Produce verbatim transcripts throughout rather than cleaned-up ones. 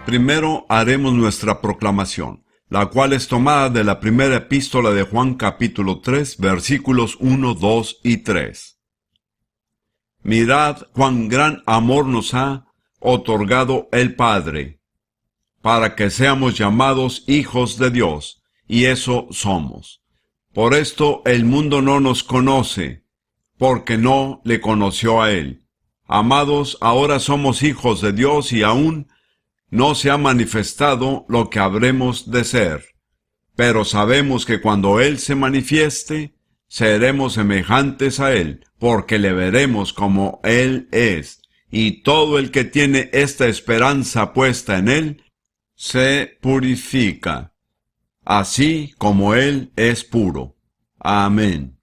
Primero haremos nuestra proclamación, la cual es tomada de la primera epístola de Juan capítulo tres, versículos uno, dos y tres. Mirad cuán gran amor nos ha otorgado el Padre, para que seamos llamados hijos de Dios, y eso somos. Por esto el mundo no nos conoce, porque no le conoció a Él. Amados, ahora somos hijos de Dios y aún no se ha manifestado lo que habremos de ser. Pero sabemos que cuando Él se manifieste, seremos semejantes a Él, porque le veremos como Él es. Y todo el que tiene esta esperanza puesta en Él, se purifica, así como Él es puro. Amén.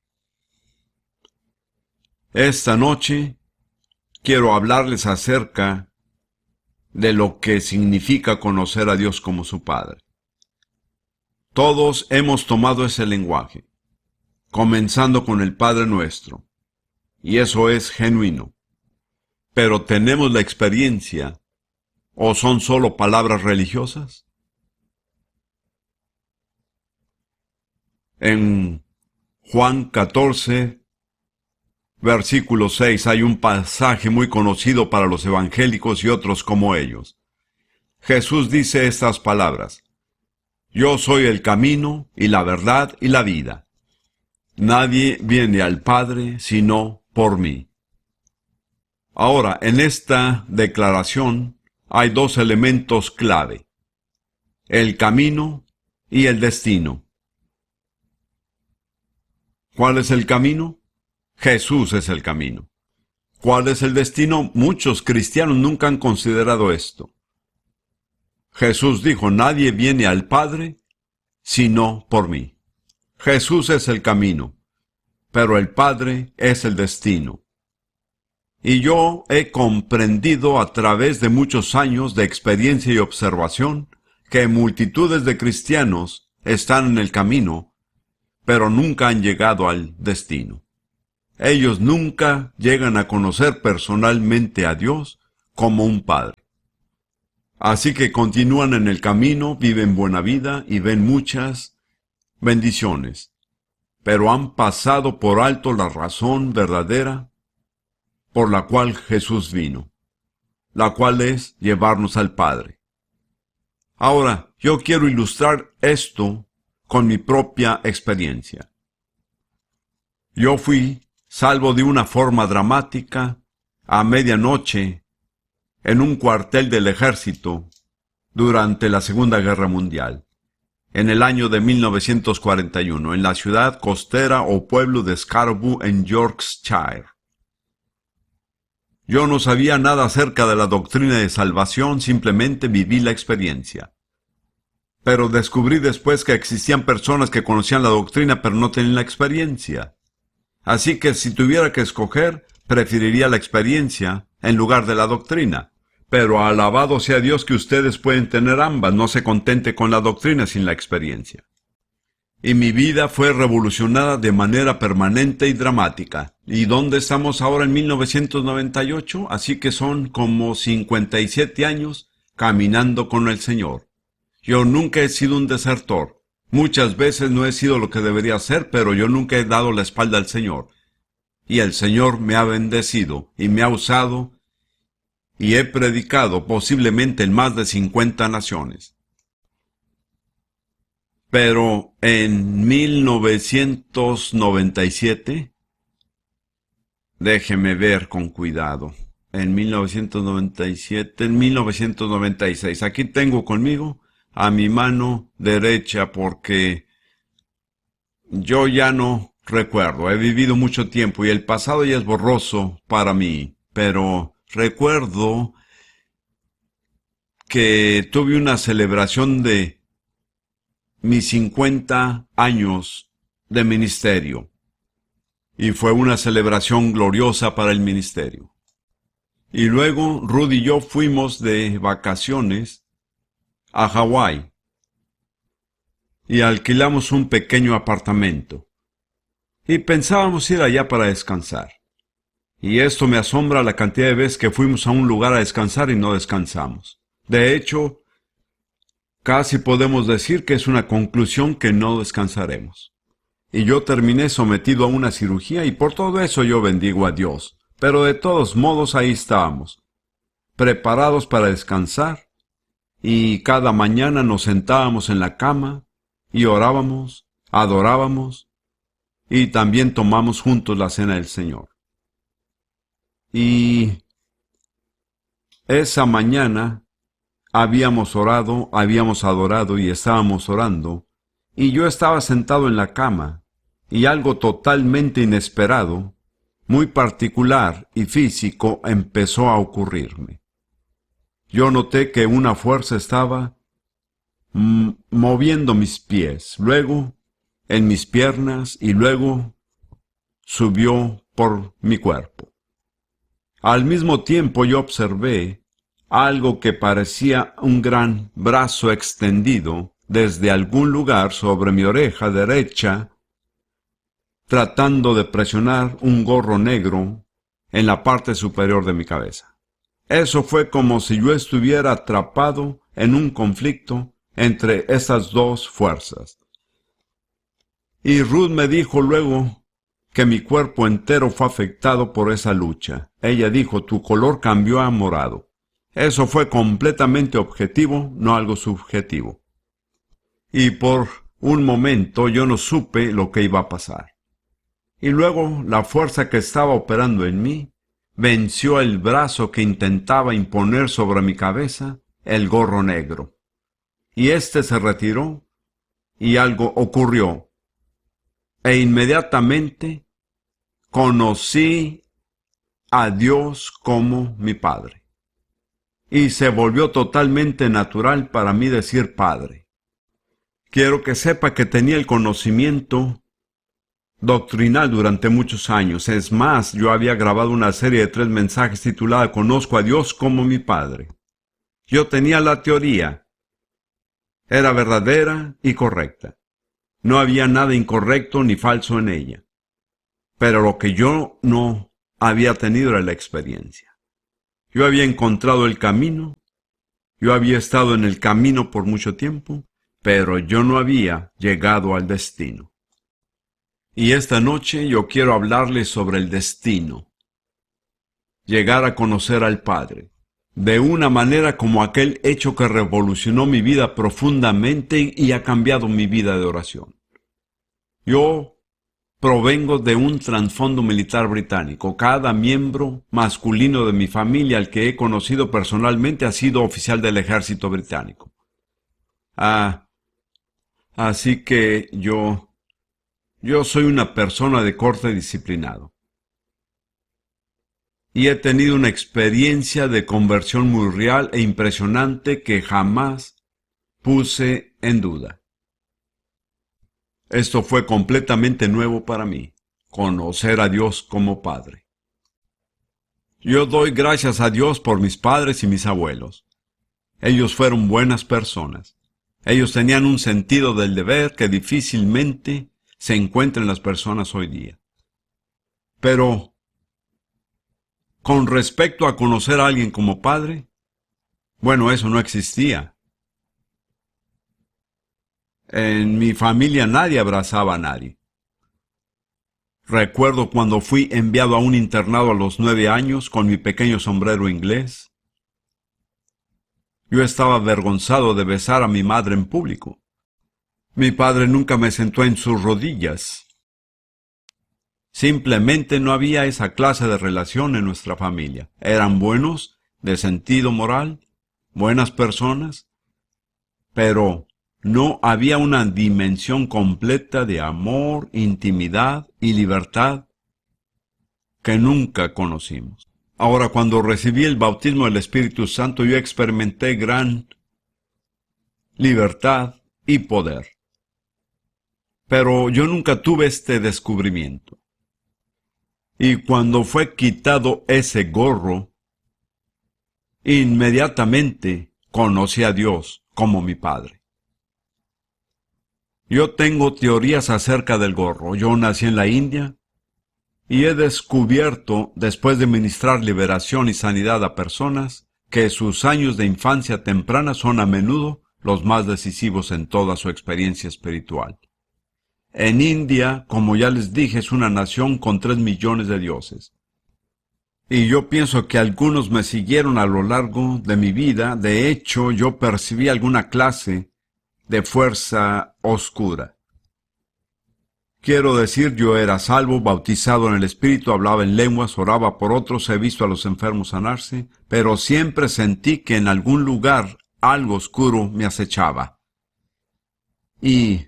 Esta noche quiero hablarles acerca de lo que significa conocer a Dios como su Padre. Todos hemos tomado ese lenguaje, comenzando con el Padre Nuestro, y eso es genuino. Pero ¿tenemos la experiencia o son solo palabras religiosas? En Juan catorce, versículo seis, hay un pasaje muy conocido para los evangélicos y otros como ellos. Jesús dice estas palabras: Yo soy el camino y la verdad y la vida. Nadie viene al Padre sino por mí. Ahora, en esta declaración hay dos elementos clave: el camino y el destino. ¿Cuál es el camino? Jesús es el camino. ¿Cuál es el destino? Muchos cristianos nunca han considerado esto. Jesús dijo: nadie viene al Padre sino por mí. Jesús es el camino, pero el Padre es el destino. Y yo he comprendido a través de muchos años de experiencia y observación que multitudes de cristianos están en el camino, pero nunca han llegado al destino. Ellos nunca llegan a conocer personalmente a Dios como un Padre. Así que continúan en el camino, viven buena vida y ven muchas bendiciones, pero han pasado por alto la razón verdadera por la cual Jesús vino, la cual es llevarnos al Padre. Ahora, yo quiero ilustrar esto con mi propia experiencia. Yo fui salvo de una forma dramática a medianoche en un cuartel del ejército durante la Segunda Guerra Mundial, en el año de mil novecientos cuarenta y uno, en la ciudad costera o pueblo de Scarborough, en Yorkshire. Yo no sabía nada acerca de la doctrina de salvación, simplemente viví la experiencia. Pero descubrí después que existían personas que conocían la doctrina pero no tenían la experiencia. Así que si tuviera que escoger, preferiría la experiencia en lugar de la doctrina. Pero alabado sea Dios que ustedes pueden tener ambas, no se contente con la doctrina sin la experiencia. Y mi vida fue revolucionada de manera permanente y dramática. ¿Y dónde estamos ahora en mil novecientos noventa y ocho? Así que son como cincuenta y siete años caminando con el Señor. Yo nunca he sido un desertor. Muchas veces no he sido lo que debería ser, pero yo nunca he dado la espalda al Señor. Y el Señor me ha bendecido y me ha usado y he predicado posiblemente en más de cincuenta naciones. Pero en mil novecientos noventa y siete, déjeme ver con cuidado, en mil novecientos noventa y siete, en mil novecientos noventa y seis, aquí tengo conmigo a mi mano derecha porque yo ya no recuerdo, he vivido mucho tiempo y el pasado ya es borroso para mí, pero recuerdo que tuve una celebración de mis cincuenta años de ministerio y fue una celebración gloriosa para el ministerio. Y luego Rudy y yo fuimos de vacaciones a Hawái y alquilamos un pequeño apartamento y pensábamos ir allá para descansar. Y esto me asombra la cantidad de veces que fuimos a un lugar a descansar y no descansamos. De hecho, Casi podemos decir que es una conclusión que no descansaremos. Y yo terminé sometido a una cirugía y por todo eso yo bendigo a Dios. Pero de todos modos ahí estábamos, preparados para descansar, y cada mañana nos sentábamos en la cama y orábamos, adorábamos, y también tomamos juntos la cena del Señor. Y esa mañana habíamos orado, habíamos adorado y estábamos orando, y yo estaba sentado en la cama, y algo totalmente inesperado, muy particular y físico empezó a ocurrirme. Yo noté que una fuerza estaba mm, moviendo mis pies, luego en mis piernas y luego subió por mi cuerpo. Al mismo tiempo yo observé algo que parecía un gran brazo extendido desde algún lugar sobre mi oreja derecha, tratando de presionar un gorro negro en la parte superior de mi cabeza. Eso fue como si yo estuviera atrapado en un conflicto entre esas dos fuerzas. Y Ruth me dijo luego que mi cuerpo entero fue afectado por esa lucha. Ella dijo, tu color cambió a morado. Eso fue completamente objetivo, no algo subjetivo. Y por un momento yo no supe lo que iba a pasar. Y luego la fuerza que estaba operando en mí venció el brazo que intentaba imponer sobre mi cabeza el gorro negro. Y éste se retiró y algo ocurrió. E inmediatamente conocí a Dios como mi Padre. Y se volvió totalmente natural para mí decir Padre. Quiero que sepa que tenía el conocimiento doctrinal durante muchos años. Es más, yo había grabado una serie de tres mensajes titulada Conozco a Dios como mi Padre. Yo tenía la teoría. Era verdadera y correcta. No había nada incorrecto ni falso en ella. Pero lo que yo no había tenido era la experiencia. Yo había encontrado el camino. Yo había estado en el camino por mucho tiempo, pero yo no había llegado al destino. Y esta noche yo quiero hablarles sobre el destino. Llegar a conocer al Padre, de una manera como aquel hecho que revolucionó mi vida profundamente y ha cambiado mi vida de oración. Yo provengo de un trasfondo militar británico. Cada miembro masculino de mi familia al que he conocido personalmente ha sido oficial del ejército británico. Ah, así que yo... Yo soy una persona de corte disciplinado. Y he tenido una experiencia de conversión muy real e impresionante que jamás puse en duda. Esto fue completamente nuevo para mí, conocer a Dios como Padre. Yo doy gracias a Dios por mis padres y mis abuelos. Ellos fueron buenas personas. Ellos tenían un sentido del deber que difícilmente se encuentra en las personas hoy día. Pero, con respecto a conocer a alguien como padre, bueno, eso no existía. En mi familia nadie abrazaba a nadie. Recuerdo cuando fui enviado a un internado a los nueve años con mi pequeño sombrero inglés. Yo estaba avergonzado de besar a mi madre en público. Mi padre nunca me sentó en sus rodillas. Simplemente no había esa clase de relación en nuestra familia. Eran buenos, de sentido moral, buenas personas, pero no había una dimensión completa de amor, intimidad y libertad que nunca conocimos. Ahora, cuando recibí el bautismo del Espíritu Santo, yo experimenté gran libertad y poder. Pero yo nunca tuve este descubrimiento. Y cuando fue quitado ese gorro, inmediatamente conocí a Dios como mi Padre. Yo tengo teorías acerca del gorro. Yo nací en la India y he descubierto, después de ministrar liberación y sanidad a personas, que sus años de infancia temprana son a menudo los más decisivos en toda su experiencia espiritual. En India, como ya les dije, es una nación con tres millones de dioses. Y yo pienso que algunos me siguieron a lo largo de mi vida. De hecho, yo percibí alguna clase de fuerza oscura. Quiero decir, yo era salvo, bautizado en el Espíritu, hablaba en lenguas, oraba por otros, he visto a los enfermos sanarse, pero siempre sentí que en algún lugar algo oscuro me acechaba. Y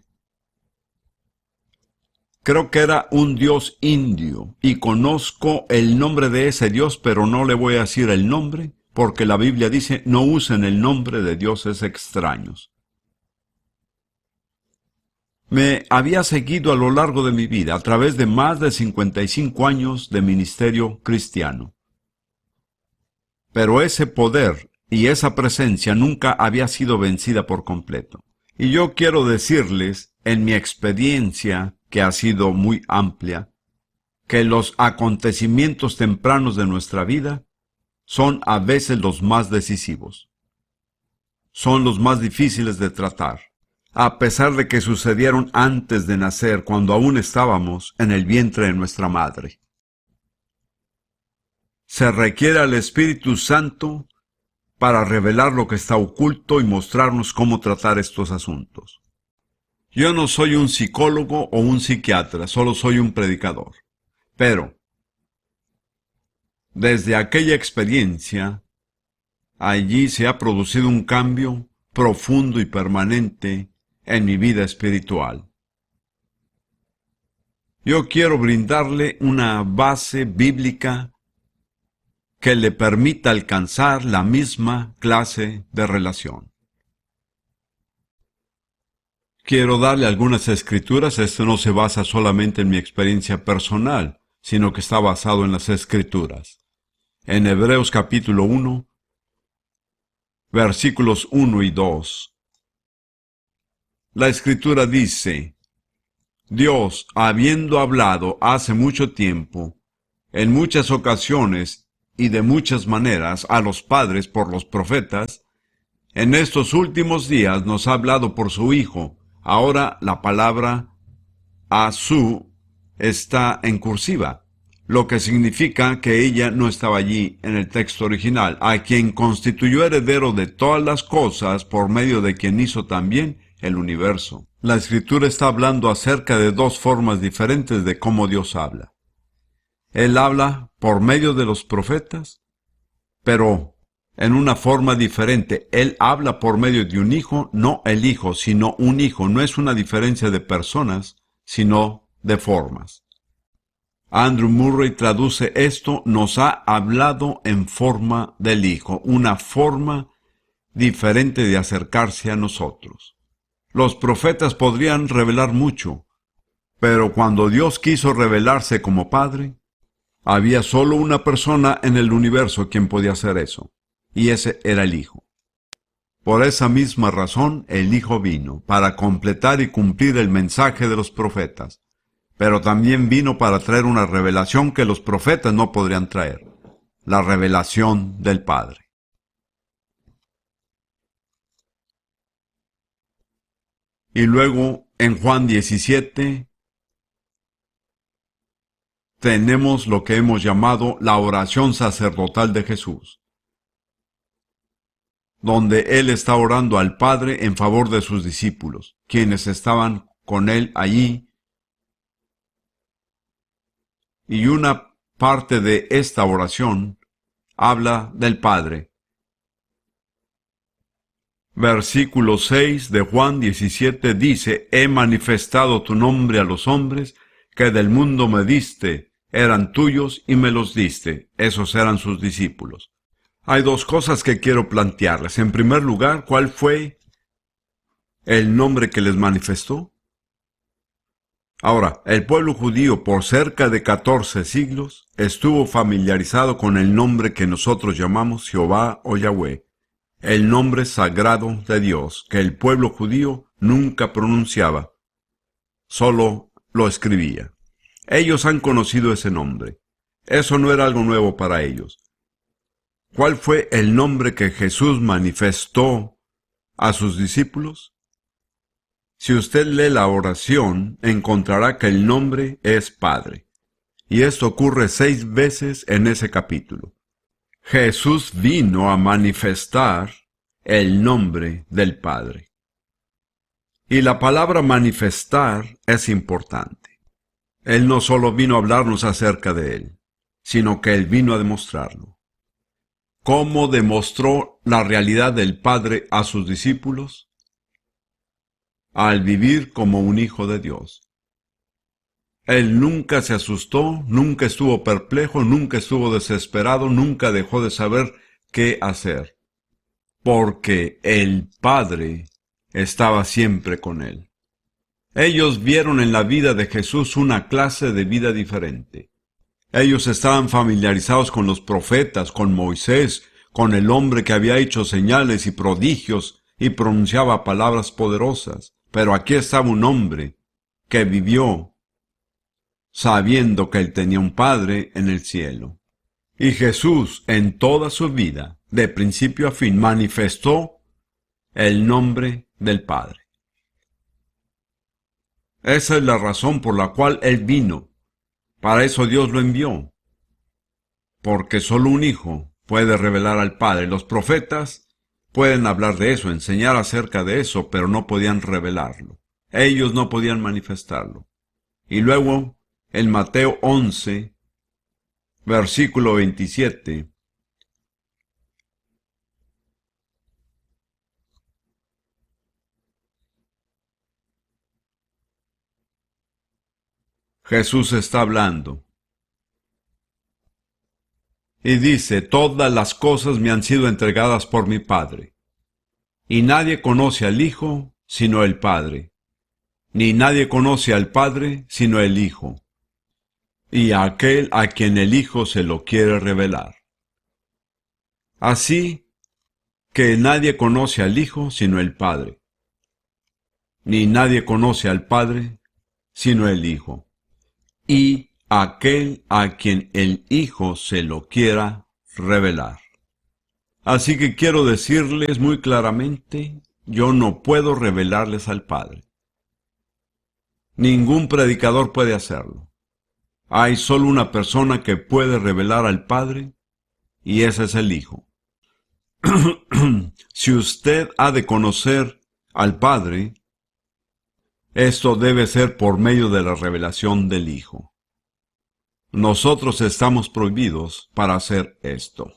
creo que era un dios indio, y conozco el nombre de ese dios, pero no le voy a decir el nombre, porque la Biblia dice, no usen el nombre de dioses extraños. Me había seguido a lo largo de mi vida, a través de más de cincuenta y cinco años de ministerio cristiano. Pero ese poder y esa presencia nunca había sido vencida por completo. Y yo quiero decirles, en mi experiencia, que ha sido muy amplia, que los acontecimientos tempranos de nuestra vida son a veces los más decisivos. Son los más difíciles de tratar, a pesar de que sucedieron antes de nacer, cuando aún estábamos en el vientre de nuestra madre. Se requiere al Espíritu Santo para revelar lo que está oculto y mostrarnos cómo tratar estos asuntos. Yo no soy un psicólogo o un psiquiatra, solo soy un predicador. Pero, desde aquella experiencia, allí se ha producido un cambio profundo y permanente en mi vida espiritual. Yo quiero brindarle una base bíblica que le permita alcanzar la misma clase de relación. Quiero darle algunas escrituras. Esto no se basa solamente en mi experiencia personal, sino que está basado en las escrituras. En Hebreos capítulo uno, versículos uno y dos. La escritura dice, Dios, habiendo hablado hace mucho tiempo, en muchas ocasiones y de muchas maneras a los padres por los profetas, en estos últimos días nos ha hablado por su Hijo. Ahora la palabra Asu está en cursiva, lo que significa que ella no estaba allí en el texto original, a quien constituyó heredero de todas las cosas, por medio de quien hizo también el universo. La Escritura está hablando acerca de dos formas diferentes de cómo Dios habla. Él habla por medio de los profetas, pero en una forma diferente. Él habla por medio de un hijo, no el hijo, sino un hijo. No es una diferencia de personas, sino de formas. Andrew Murray traduce esto, nos ha hablado en forma del hijo, una forma diferente de acercarse a nosotros. Los profetas podrían revelar mucho, pero cuando Dios quiso revelarse como Padre, había solo una persona en el universo quien podía hacer eso. Y ese era el Hijo. Por esa misma razón, el Hijo vino, para completar y cumplir el mensaje de los profetas, pero también vino para traer una revelación que los profetas no podrían traer, la revelación del Padre. Y luego, en Juan diecisiete, tenemos lo que hemos llamado la oración sacerdotal de Jesús, donde Él está orando al Padre en favor de sus discípulos, quienes estaban con Él allí. Y una parte de esta oración habla del Padre. Versículo seis de Juan diecisiete dice, He manifestado tu nombre a los hombres, que del mundo me diste, eran tuyos y me los diste. Esos eran sus discípulos. Hay dos cosas que quiero plantearles. En primer lugar, ¿cuál fue el nombre que les manifestó? Ahora, el pueblo judío por cerca de catorce siglos estuvo familiarizado con el nombre que nosotros llamamos Jehová o Yahweh, el nombre sagrado de Dios, que el pueblo judío nunca pronunciaba, solo lo escribía. Ellos han conocido ese nombre. Eso no era algo nuevo para ellos. ¿Cuál fue el nombre que Jesús manifestó a sus discípulos? Si usted lee la oración, encontrará que el nombre es Padre. Y esto ocurre seis veces en ese capítulo. Jesús vino a manifestar el nombre del Padre. Y la palabra manifestar es importante. Él no solo vino a hablarnos acerca de Él, sino que Él vino a demostrarlo. ¿Cómo demostró la realidad del Padre a sus discípulos? Al vivir como un hijo de Dios. Él nunca se asustó, nunca estuvo perplejo, nunca estuvo desesperado, nunca dejó de saber qué hacer, porque el Padre estaba siempre con él. Ellos vieron en la vida de Jesús una clase de vida diferente. Ellos estaban familiarizados con los profetas, con Moisés, con el hombre que había hecho señales y prodigios y pronunciaba palabras poderosas. Pero aquí estaba un hombre que vivió sabiendo que él tenía un Padre en el cielo. Y Jesús, en toda su vida, de principio a fin, manifestó el nombre del Padre. Esa es la razón por la cual Él vino. Para eso Dios lo envió. Porque solo un hijo puede revelar al Padre. Los profetas pueden hablar de eso, enseñar acerca de eso, pero no podían revelarlo. Ellos no podían manifestarlo. Y luego, en Mateo once, versículo veintisiete, Jesús está hablando. Y dice, todas las cosas me han sido entregadas por mi Padre. Y nadie conoce al Hijo sino el Padre. Ni nadie conoce al Padre sino el Hijo. Y a aquel a quien el Hijo se lo quiere revelar. Así que nadie conoce al Hijo sino el Padre. Ni nadie conoce al Padre sino el Hijo. Y aquel a quien el Hijo se lo quiera revelar. Así que quiero decirles muy claramente, yo no puedo revelarles al Padre. Ningún predicador puede hacerlo. Hay solo una persona que puede revelar al Padre, y ese es el Hijo. Si usted ha de conocer al Padre, esto debe ser por medio de la revelación del Hijo. Nosotros estamos prohibidos para hacer esto.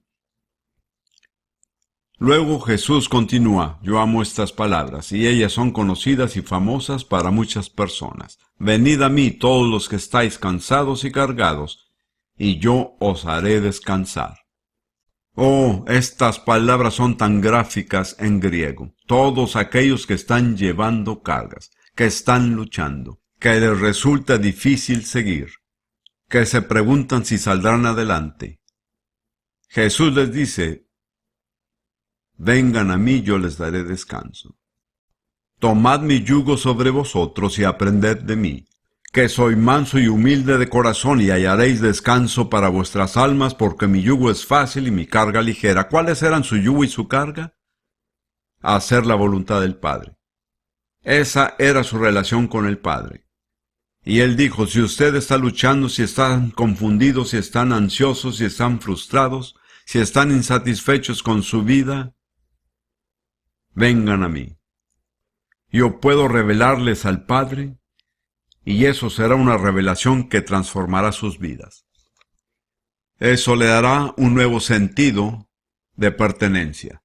Luego Jesús continúa, yo amo estas palabras, y ellas son conocidas y famosas para muchas personas. Venid a mí todos los que estáis cansados y cargados, y yo os haré descansar. Oh, estas palabras son tan gráficas en griego. Todos aquellos que están llevando cargas, que están luchando, que les resulta difícil seguir, que se preguntan si saldrán adelante. Jesús les dice, vengan a mí, yo les daré descanso. Tomad mi yugo sobre vosotros y aprended de mí, que soy manso y humilde de corazón, y hallaréis descanso para vuestras almas, porque mi yugo es fácil y mi carga ligera. ¿Cuáles eran su yugo y su carga? Hacer la voluntad del Padre. Esa era su relación con el Padre. Y Él dijo, si usted está luchando, si están confundidos, si están ansiosos, si están frustrados, si están insatisfechos con su vida, vengan a mí. Yo puedo revelarles al Padre, y eso será una revelación que transformará sus vidas. Eso le dará un nuevo sentido de pertenencia.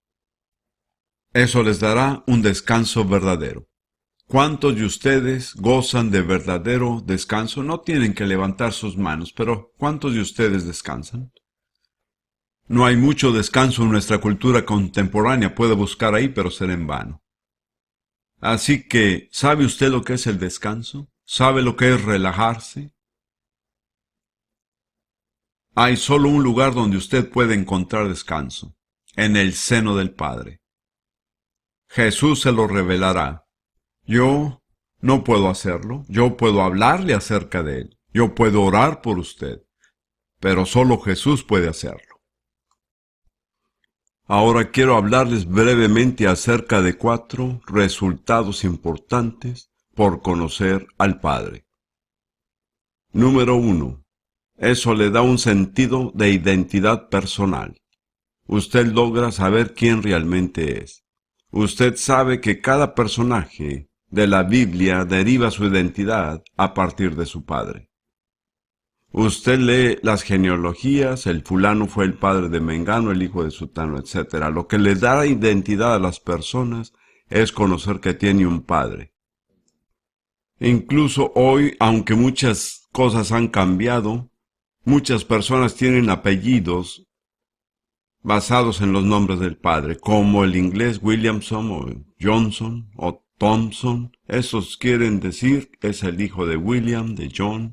Eso les dará un descanso verdadero. ¿Cuántos de ustedes gozan de verdadero descanso? No tienen que levantar sus manos, pero ¿cuántos de ustedes descansan? No hay mucho descanso en nuestra cultura contemporánea, puede buscar ahí, pero será en vano. Así que, ¿sabe usted lo que es el descanso? ¿Sabe lo que es relajarse? Hay solo un lugar donde usted puede encontrar descanso, en el seno del Padre. Jesús se lo revelará. Yo no puedo hacerlo, yo puedo hablarle acerca de Él, yo puedo orar por usted, pero solo Jesús puede hacerlo. Ahora quiero hablarles brevemente acerca de cuatro resultados importantes por conocer al Padre. Número uno. Eso le da un sentido de identidad personal. Usted logra saber quién realmente es. Usted sabe que cada personaje de la Biblia deriva su identidad a partir de su padre. Usted lee las genealogías, el fulano fue el padre de Mengano, el hijo de Sutano, etcétera. Lo que le da identidad a las personas es conocer que tiene un padre. Incluso hoy, aunque muchas cosas han cambiado, muchas personas tienen apellidos basados en los nombres del padre, como el inglés Williamson o Johnson o Thompson. Esos quieren decir es el hijo de William, de John.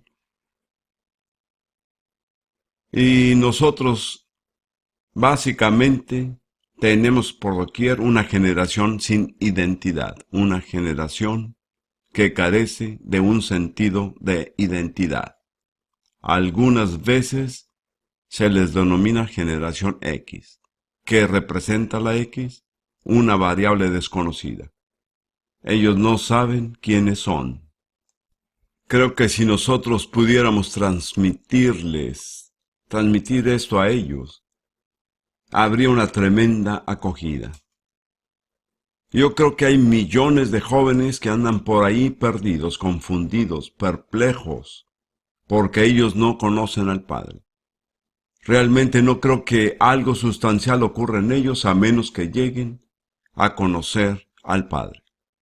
Y nosotros, básicamente, tenemos por doquier una generación sin identidad, una generación que carece de un sentido de identidad. Algunas veces se les denomina generación X. ¿Qué representa la X? Una variable desconocida. Ellos no saben quiénes son. Creo que si nosotros pudiéramos transmitirles, transmitir esto a ellos, habría una tremenda acogida. Yo creo que hay millones de jóvenes que andan por ahí perdidos, confundidos, perplejos, porque ellos no conocen al Padre. Realmente no creo que algo sustancial ocurra en ellos a menos que lleguen a conocer al Padre.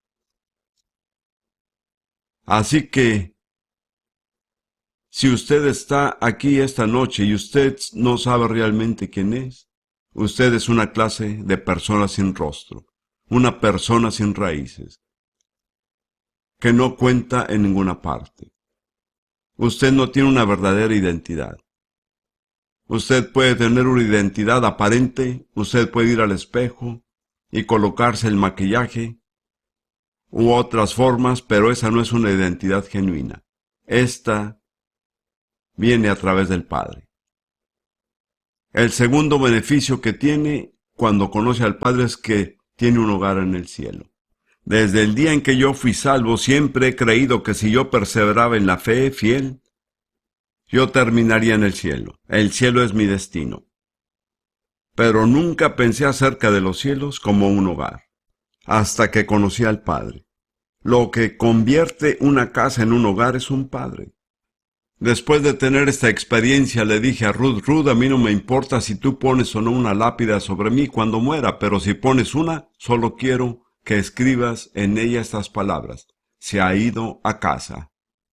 Así que, si usted está aquí esta noche y usted no sabe realmente quién es, usted es una clase de persona sin rostro, una persona sin raíces, que no cuenta en ninguna parte. Usted no tiene una verdadera identidad. Usted puede tener una identidad aparente, usted puede ir al espejo y colocarse el maquillaje u otras formas, pero esa no es una identidad genuina. Esta viene a través del Padre. El segundo beneficio que tiene cuando conoce al Padre es que tiene un hogar en el cielo. Desde el día en que yo fui salvo, siempre he creído que si yo perseveraba en la fe fiel, yo terminaría en el cielo. El cielo es mi destino. Pero nunca pensé acerca de los cielos como un hogar, hasta que conocí al Padre. Lo que convierte una casa en un hogar es un Padre. Después de tener esta experiencia, le dije a Ruth, Ruth, a mí no me importa si tú pones o no una lápida sobre mí cuando muera, pero si pones una, solo quiero que escribas en ella estas palabras: se ha ido a casa.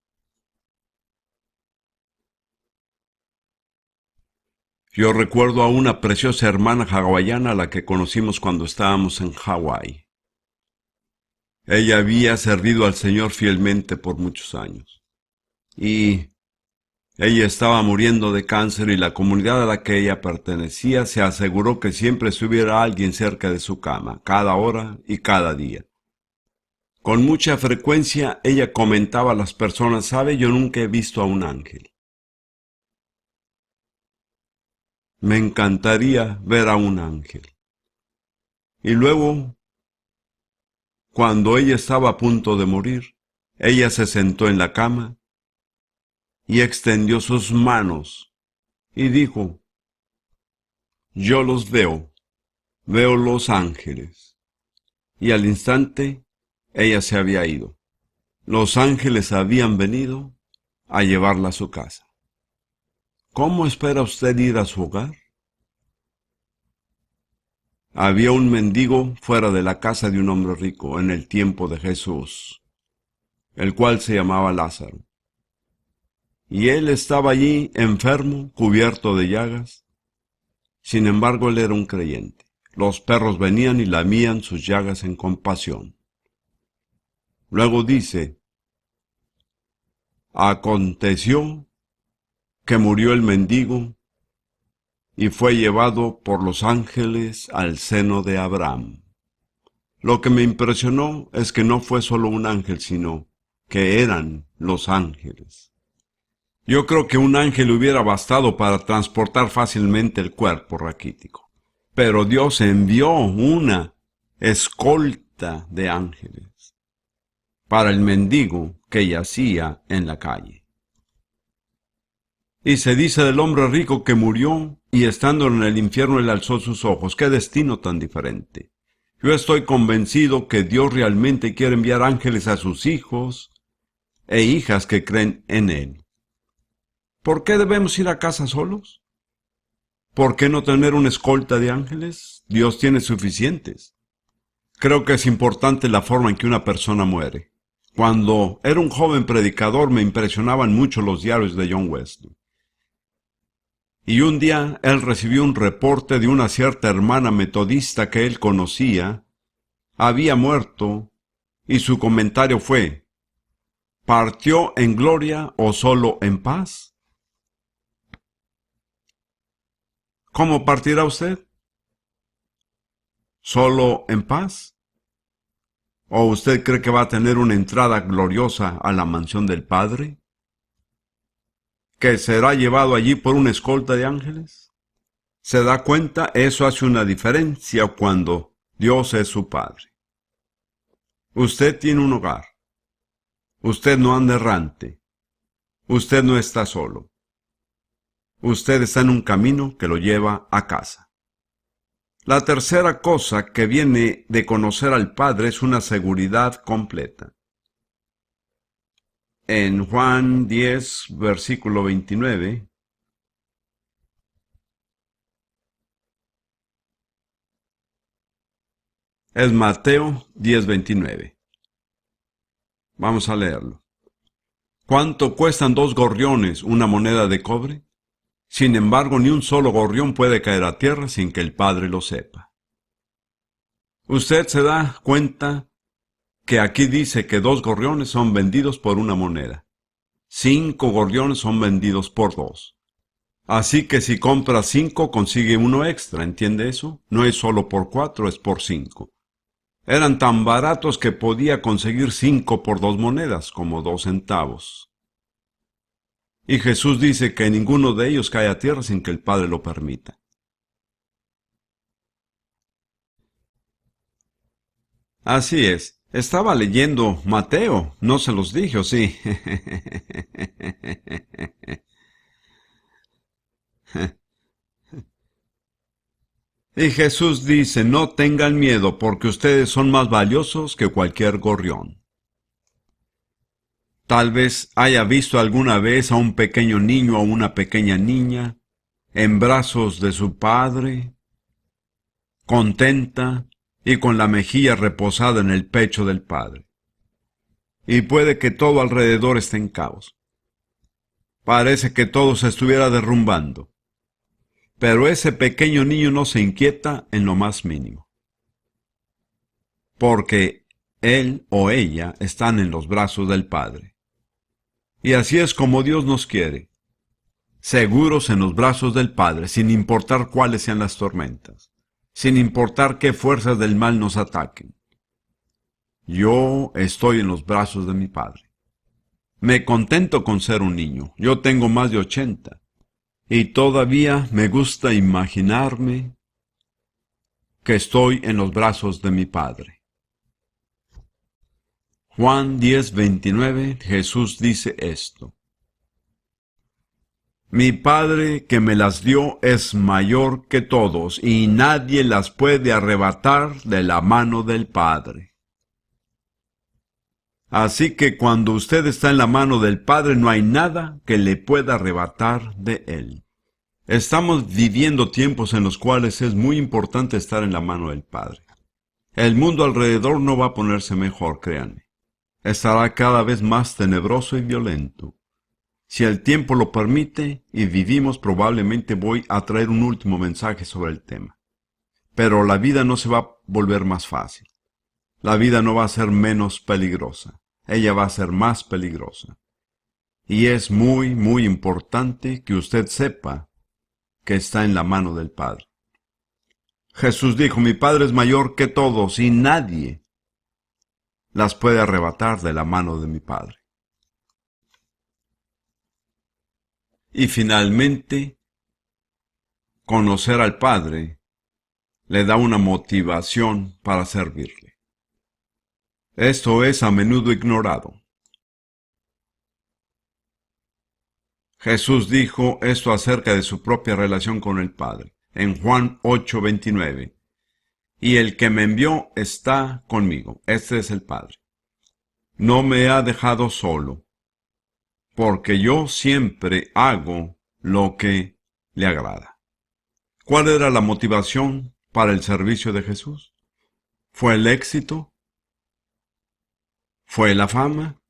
Yo recuerdo a una preciosa hermana hawaiana a la que conocimos cuando estábamos en Hawái. Ella había servido al Señor fielmente por muchos años. Y ella estaba muriendo de cáncer y la comunidad a la que ella pertenecía se aseguró que siempre estuviera alguien cerca de su cama, cada hora y cada día. Con mucha frecuencia ella comentaba a las personas: ¿sabe? Yo nunca he visto a un ángel. Me encantaría ver a un ángel. Y luego, cuando ella estaba a punto de morir, ella se sentó en la cama y extendió sus manos y dijo: yo los veo, veo los ángeles. Y al instante, ella se había ido. Los ángeles habían venido a llevarla a su casa. ¿Cómo espera usted ir a su hogar? Había un mendigo fuera de la casa de un hombre rico en el tiempo de Jesús, el cual se llamaba Lázaro. Y él estaba allí enfermo, cubierto de llagas. Sin embargo, él era un creyente. Los perros venían y lamían sus llagas en compasión. Luego dice: aconteció que murió el mendigo y fue llevado por los ángeles al seno de Abraham. Lo que me impresionó es que no fue solo un ángel, sino que eran los ángeles. Yo creo que un ángel hubiera bastado para transportar fácilmente el cuerpo raquítico. Pero Dios envió una escolta de ángeles para el mendigo que yacía en la calle. Y se dice del hombre rico que murió y estando en el infierno él alzó sus ojos. ¡Qué destino tan diferente! Yo estoy convencido que Dios realmente quiere enviar ángeles a sus hijos e hijas que creen en Él. ¿Por qué debemos ir a casa solos? ¿Por qué no tener una escolta de ángeles? Dios tiene suficientes. Creo que es importante la forma en que una persona muere. Cuando era un joven predicador me impresionaban mucho los diarios de John Wesley. Y un día él recibió un reporte de una cierta hermana metodista que él conocía, había muerto, y su comentario fue: ¿partió en gloria o solo en paz? ¿Cómo partirá usted? ¿Solo en paz? ¿O usted cree que va a tener una entrada gloriosa a la mansión del Padre? ¿Que será llevado allí por una escolta de ángeles? ¿Se da cuenta? Eso hace una diferencia cuando Dios es su Padre. Usted tiene un hogar. Usted no anda errante. Usted no está solo. Usted está en un camino que lo lleva a casa. La tercera cosa que viene de conocer al Padre es una seguridad completa. En Juan diez, versículo veintinueve, es Mateo diez, veintinueve. Vamos a leerlo. ¿Cuánto cuestan dos gorriones, una moneda de cobre? Sin embargo, ni un solo gorrión puede caer a tierra sin que el Padre lo sepa. Usted se da cuenta que aquí dice que dos gorriones son vendidos por una moneda. Cinco gorriones son vendidos por dos. Así que si compra cinco, consigue uno extra, ¿entiende eso? No es solo por cuatro, es por cinco. Eran tan baratos que podía conseguir cinco por dos monedas, como dos centavos. Y Jesús dice que ninguno de ellos cae a tierra sin que el Padre lo permita. Así es. Estaba leyendo Mateo, no se los dije, ¿o sí? Y Jesús dice, no tengan miedo porque ustedes son más valiosos que cualquier gorrión. Tal vez haya visto alguna vez a un pequeño niño o una pequeña niña en brazos de su padre, contenta y con la mejilla reposada en el pecho del padre. Y puede que todo alrededor esté en caos. Parece que todo se estuviera derrumbando. Pero ese pequeño niño no se inquieta en lo más mínimo. Porque él o ella están en los brazos del Padre. Y así es como Dios nos quiere, seguros en los brazos del Padre, sin importar cuáles sean las tormentas, sin importar qué fuerzas del mal nos ataquen. Yo estoy en los brazos de mi Padre. Me contento con ser un niño. Yo tengo más de ochenta. Y todavía me gusta imaginarme que estoy en los brazos de mi Padre. Juan diez, veintinueve, Jesús dice esto. Mi Padre que me las dio es mayor que todos, y nadie las puede arrebatar de la mano del Padre. Así que cuando usted está en la mano del Padre, no hay nada que le pueda arrebatar de Él. Estamos viviendo tiempos en los cuales es muy importante estar en la mano del Padre. El mundo alrededor no va a ponerse mejor, créanme. Estará cada vez más tenebroso y violento. Si el tiempo lo permite y vivimos, probablemente voy a traer un último mensaje sobre el tema. Pero la vida no se va a volver más fácil. La vida no va a ser menos peligrosa. Ella va a ser más peligrosa. Y es muy, muy importante que usted sepa que está en la mano del Padre. Jesús dijo, mi Padre es mayor que todos y nadie las puede arrebatar de la mano de mi Padre. Y finalmente, conocer al Padre le da una motivación para servirle. Esto es a menudo ignorado. Jesús dijo esto acerca de su propia relación con el Padre, en Juan ocho veintinueve. Y el que me envió está conmigo. Este es el Padre. No me ha dejado solo, porque yo siempre hago lo que le agrada. ¿Cuál era la motivación para el servicio de Jesús? ¿Fue el éxito? ¿Fue la fama?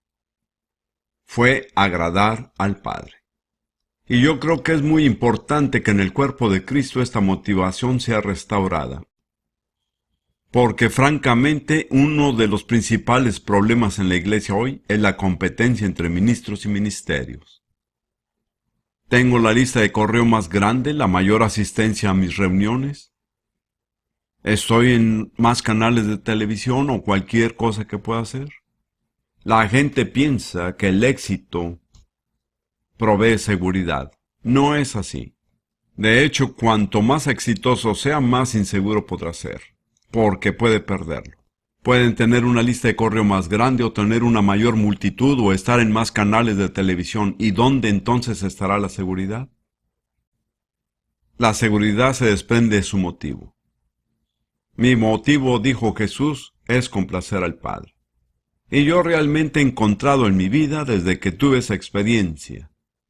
Fue agradar al Padre. Y yo creo que es muy importante que en el cuerpo de Cristo esta motivación sea restaurada. Porque francamente uno de los principales problemas en la iglesia hoy es la competencia entre ministros y ministerios. Tengo la lista de correo más grande, la mayor asistencia a mis reuniones. Estoy en más canales de televisión o cualquier cosa que pueda hacer. La gente piensa que el éxito provee seguridad. No es así. De hecho, cuanto más exitoso sea, más inseguro podrá ser, porque puede perderlo. Pueden tener una lista de correo más grande o tener una mayor multitud o estar en más canales de televisión. ¿Y dónde entonces estará la seguridad? La seguridad se desprende de su motivo. Mi motivo, dijo Jesús, es complacer al Padre. Y yo realmente he encontrado en mi vida desde que tuve esa experiencia.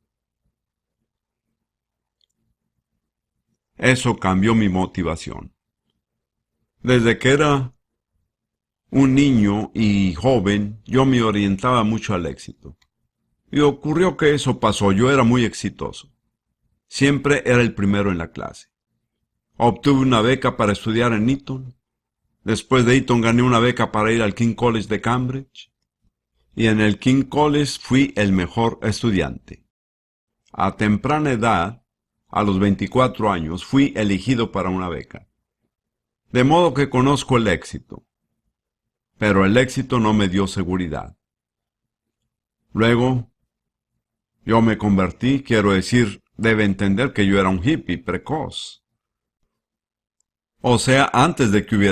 Eso cambió mi motivación. Desde que era un niño y joven, yo me orientaba mucho al éxito. Y ocurrió que eso pasó, yo era muy exitoso. Siempre era el primero en la clase. Obtuve una beca para estudiar en Eton. Después de Eton gané una beca para ir al King College de Cambridge. Y en el King College fui el mejor estudiante. A temprana edad, a los veinticuatro años, fui elegido para una beca. De modo que conozco el éxito. Pero el éxito no me dio seguridad. Luego, yo me convertí, quiero decir, debe entender que yo era un hippie precoz. O sea, antes de que hubiera